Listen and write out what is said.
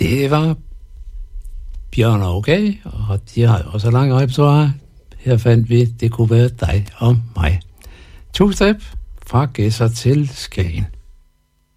Det var Bjørn og Okay, og de har jo også lang repertoire. Her fandt vi, det kunne være dig og mig. 2 step fra Gedser til Skagen.